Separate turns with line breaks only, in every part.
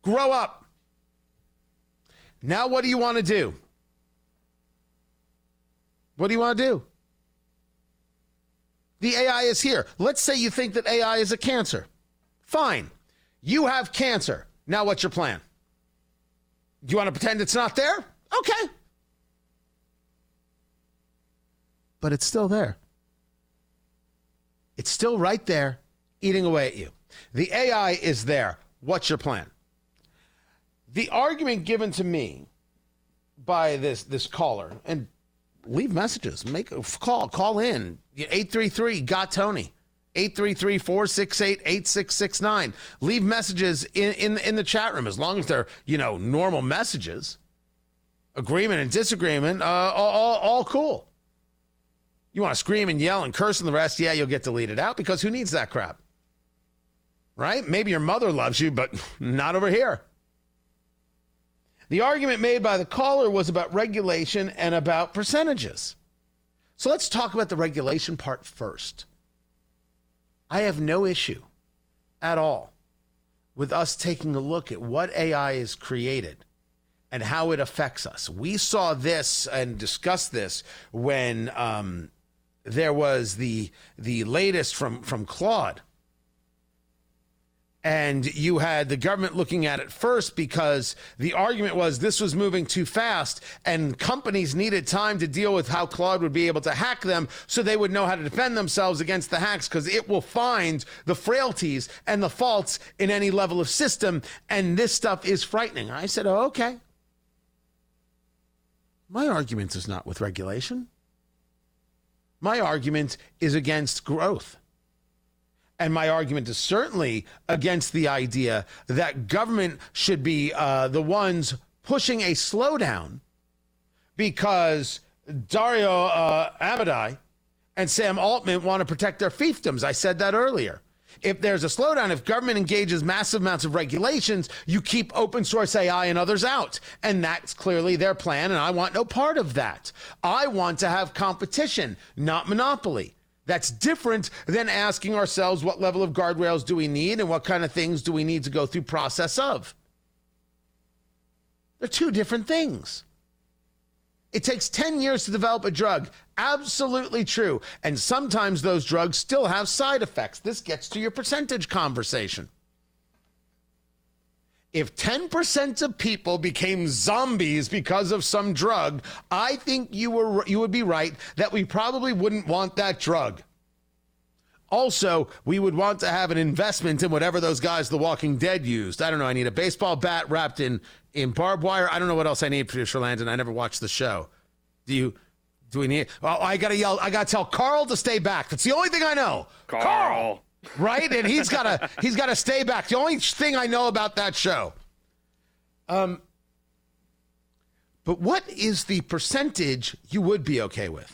Grow up. Now what do you want to do? What do you want to do? The AI is here. Let's say you think that AI is a cancer. Fine. You have cancer. Now what's your plan? Do you want to pretend it's not there? Okay. But it's still there. It's still right there, eating away at you. The AI is there. What's your plan? The argument given to me by this caller, and leave messages, make a call in, 833-GOT-TONY, 833-468-8669. Leave messages in the chat room, as long as they're, normal messages. Agreement and disagreement, all cool. You want to scream and yell and curse and the rest, yeah, you'll get deleted out, because who needs that crap? Right? Maybe your mother loves you, but not over here. The argument made by the caller was about regulation and about percentages. So let's talk about the regulation part first. I have no issue at all with us taking a look at what AI is created and how it affects us. We saw this and discussed this when there was the latest from Claude. And you had the government looking at it first because the argument was this was moving too fast and companies needed time to deal with how Claude would be able to hack them so they would know how to defend themselves against the hacks, because it will find the frailties and the faults in any level of system. And this stuff is frightening. I said, oh, okay. My argument is not with regulation. My argument is against growth. And my argument is certainly against the idea that government should be the ones pushing a slowdown, because Dario Amodei and Sam Altman want to protect their fiefdoms. I said that earlier. If there's a slowdown, if government engages massive amounts of regulations, you keep open source AI and others out. And that's clearly their plan, and I want no part of that. I want to have competition, not monopoly. That's different than asking ourselves what level of guardrails do we need and what kind of things do we need to go through process of. They're two different things. It takes 10 years to develop a drug. Absolutely true. And sometimes those drugs still have side effects. This gets to your percentage conversation. If 10% of people became zombies because of some drug, I think you would be right that we probably wouldn't want that drug. Also, we would want to have an investment in whatever those guys The Walking Dead used. I don't know. I need a baseball bat wrapped in barbed wire. I don't know what else I need for Sherlandon. I never watched the show. Do we need? Oh, I got to yell. I got to tell Carl to stay back. That's the only thing I know. Carl. Right? And he's got to stay back. The only thing I know about that show. But what is the percentage you would be okay with?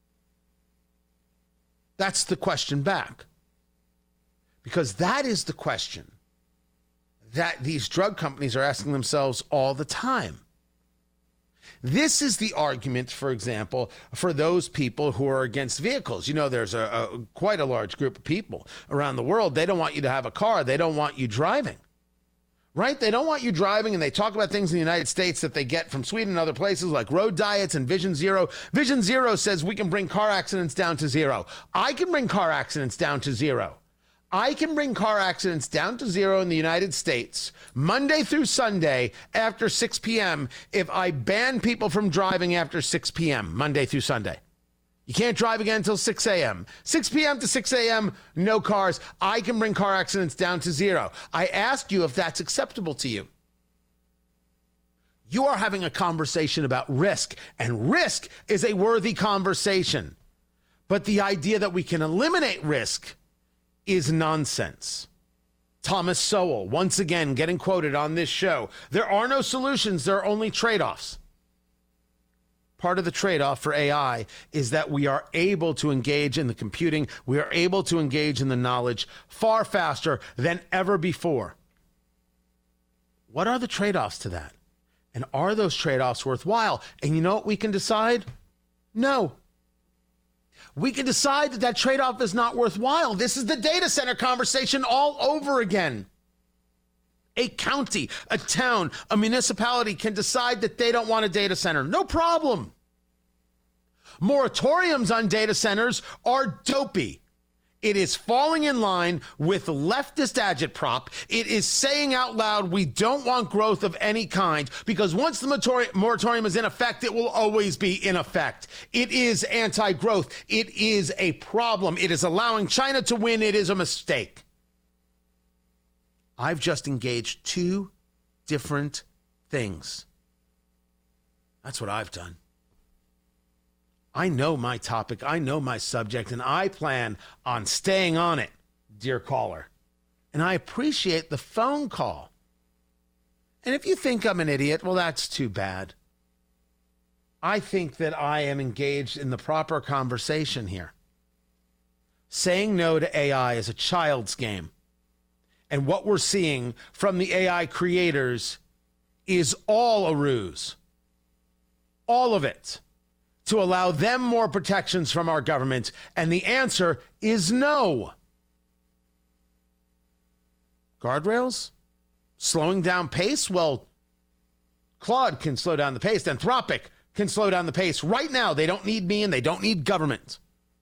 That's the question back. Because that is the question that these drug companies are asking themselves all the time. This is the argument, for example, for those people who are against vehicles. You know, there's quite a large group of people around the world. They don't want you to have a car. They don't want you driving, right? They don't want you driving, and they talk about things in the United States that they get from Sweden and other places like road diets and Vision Zero. Vision Zero says we can bring car accidents down to zero. I can bring car accidents down to zero. I can bring car accidents down to zero in the United States Monday through Sunday after 6 p.m. if I ban people from driving after 6 p.m. Monday through Sunday. You can't drive again until 6 a.m. 6 p.m. to 6 a.m., no cars. I can bring car accidents down to zero. I ask you if that's acceptable to you. You are having a conversation about risk, and risk is a worthy conversation. But the idea that we can eliminate risk is nonsense. Thomas Sowell, once again, getting quoted on this show. There are no solutions, there are only trade-offs. Part of the trade-off for AI is that we are able to engage in the computing, we are able to engage in the knowledge far faster than ever before. What are the trade-offs to that? And are those trade-offs worthwhile? And you know what we can decide? No. We can decide that that trade-off is not worthwhile. This is the data center conversation all over again. A county, a town, a municipality can decide that they don't want a data center. No problem. Moratoriums on data centers are dopey. It is falling in line with leftist agitprop. It is saying out loud, we don't want growth of any kind, because once the moratorium is in effect, it will always be in effect. It is anti-growth. It is a problem. It is allowing China to win. It is a mistake. I've just engaged two different things. That's what I've done. I know my topic, I know my subject, and I plan on staying on it, dear caller. And I appreciate the phone call. And if you think I'm an idiot, well, that's too bad. I think that I am engaged in the proper conversation here. Saying no to AI is a child's game. And what we're seeing from the AI creators is all a ruse. All of it. To allow them more protections from our government. And the answer is no. Guardrails? Slowing down pace? Well, Claude can slow down the pace. Anthropic can slow down the pace. Right now, they don't need me and they don't need government.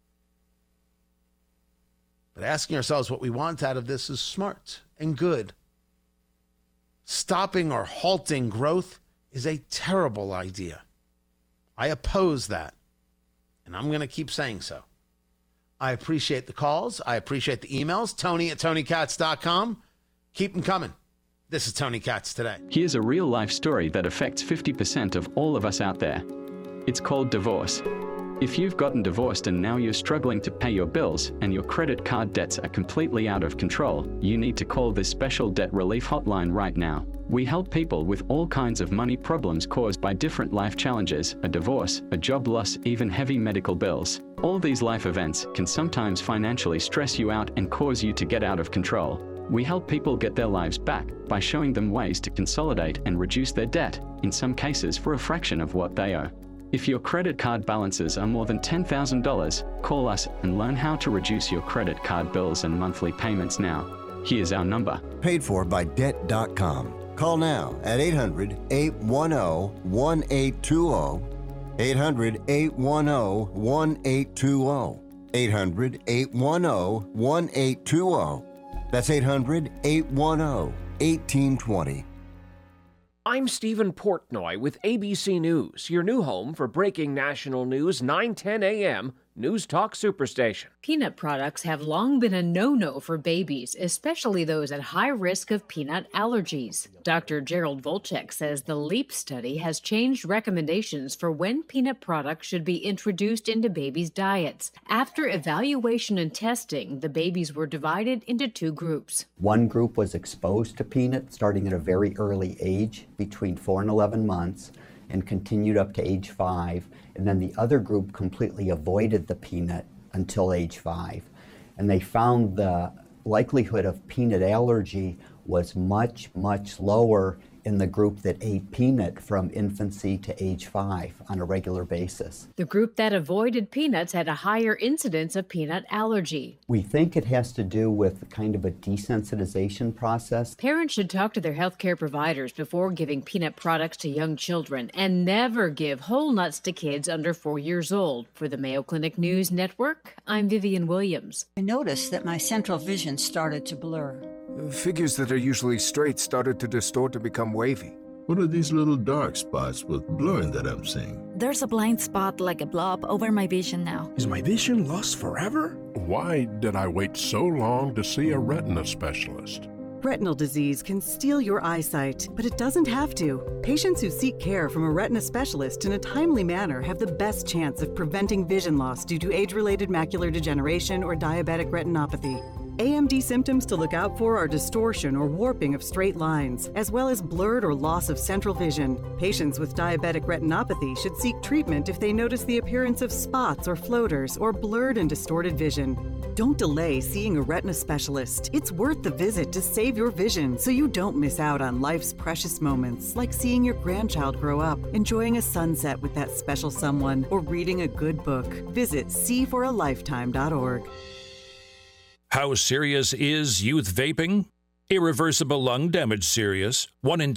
But asking ourselves what we want out of this is smart and good. Stopping or halting growth is a terrible idea. I oppose that, and I'm going to keep saying so. I appreciate the calls. I appreciate the emails. Tony@TonyKatz.com. Keep them coming. This is Tony Katz Today.
Here's a real-life story that affects 50% of all of us out there. It's called divorce. If you've gotten divorced and now you're struggling to pay your bills and your credit card debts are completely out of control, you need to call this special debt relief hotline right now. We help people with all kinds of money problems caused by different life challenges, a divorce, a job loss, even heavy medical bills. All these life events can sometimes financially stress you out and cause you to get out of control. We help people get their lives back by showing them ways to consolidate and reduce their debt, in some cases for a fraction of what they owe. If your credit card balances are more than $10,000, call us and learn how to reduce your credit card bills and monthly payments now. Here's our number.
Paid for by Debt.com. Call now at 800-810-1820. 800-810-1820. 800-810-1820. That's 800-810-1820.
I'm Stephen Portnoy with ABC News, your new home for breaking national news, 9:10 a.m., News Talk Superstation.
Peanut products have long been a no-no for babies, especially those at high risk of peanut allergies. Dr. Gerald Volchek says the LEAP study has changed recommendations for when peanut products should be introduced into babies' diets. After evaluation and testing, the babies were divided into two groups.
One group was exposed to peanut starting at a very early age, between 4 and 11 months, and continued up to age 5. And then the other group completely avoided the peanut until age 5. And they found the likelihood of peanut allergy was much, much lower in the group that ate peanut from infancy to age 5 on a regular basis.
The group that avoided peanuts had a higher incidence of peanut allergy.
We think it has to do with kind of a desensitization process.
Parents should talk to their healthcare providers before giving peanut products to young children, and never give whole nuts to kids under 4 years old. For the Mayo Clinic News Network, I'm Vivian Williams.
I noticed that my central vision started to blur.
Figures that are usually straight started to distort and become wavy.
What are these little dark spots with blurring that I'm seeing?
There's a blind spot like a blob over my vision now.
Is my vision lost forever?
Why did I wait so long to see a retina specialist?
Retinal disease can steal your eyesight, but it doesn't have to. Patients who seek care from a retina specialist in a timely manner have the best chance of preventing vision loss due to age-related macular degeneration or diabetic retinopathy. AMD symptoms to look out for are distortion or warping of straight lines, as well as blurred or loss of central vision. Patients with diabetic retinopathy should seek treatment if they notice the appearance of spots or floaters or blurred and distorted vision. Don't delay seeing a retina specialist. It's worth the visit to save your vision so you don't miss out on life's precious moments, like seeing your grandchild grow up, enjoying a sunset with that special someone, or reading a good book. Visit seeforalifetime.org.
How serious is youth vaping? Irreversible lung damage serious. 1 in